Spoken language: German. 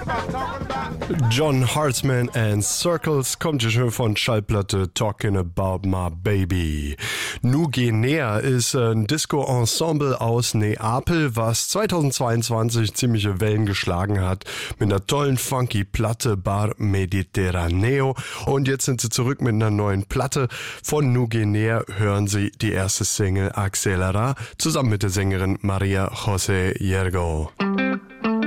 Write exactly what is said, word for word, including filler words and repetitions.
John Hartman and Circles kommt ja schon von Schallplatte Talking About My Baby. Nu Guinea ist ein Disco-Ensemble aus Neapel, was zweitausendzweiundzwanzig ziemliche Wellen geschlagen hat mit einer tollen funky Platte Bar Mediterraneo. Und jetzt sind sie zurück mit einer neuen Platte. Von Nu Guinea hören sie die erste Single Accelera zusammen mit der Sängerin Maria José Yergo.